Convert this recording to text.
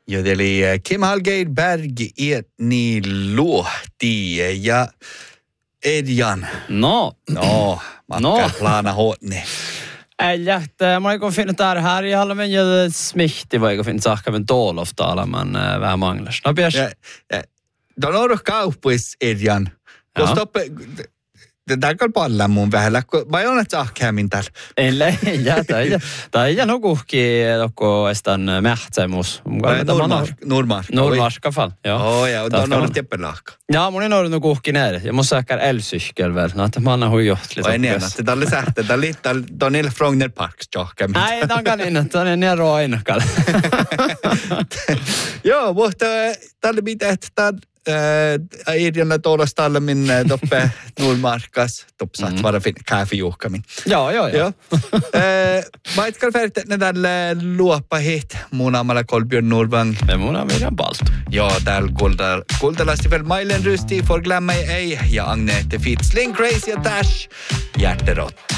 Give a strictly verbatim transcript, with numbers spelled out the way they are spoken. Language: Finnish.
Jodeli Kim Hallgeir Berg Etni Luhti ja Edjan. No. No, Macka No. Plana Håtni. Älja, että mä oon finnyt där här i alla men jag smihti voi finna saakka men tolofta alla man vähän manglas. No pies. Ja, ja, Don on kauppuis Edjan. Kun stoppe... Tämä on paljon mun vähällä, kun mä oon tsahkeamin täällä. Ei, ja, tai tai ja no kuhki tokko estan mähtsämus. Nordmark. Nordmark fall. Ja. Oh ja, då har det pelakka. Ja, mun on no kuhki näin. Ja mun säkär elsyskel väl. No, että mä annan huijot lite. Oi niin, että tää oli sähte, tää oli tää on niillä Frogner Parks tsahkeamin. Ei, tää on kanin, että on niin roinakal. Joo, mutta tää oli mitä, että tää Edjana tuollastalle min toppe Nordmarkas toppsatt mm. vara kaffijuhkamin. Joo, joo, joo. Mä itkal färdigt ne tälle luoppa hit muunamalla Kolbjörn Nordvang. Me muunamilla palstu. Joo, täällä kulta, kultalasti väl Mailen Rysti, får glömma ei ja Agnete Fitzling, Crazy ja Dash, Hjärterott.